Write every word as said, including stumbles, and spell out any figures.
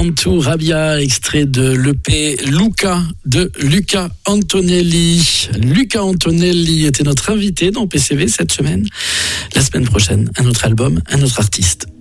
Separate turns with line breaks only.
Cantu Rabia, extrait de l'E P Luca de Luca Antonelli. Luca Antonelli était notre invité dans P C V cette semaine. La semaine prochaine, un autre album, un autre artiste.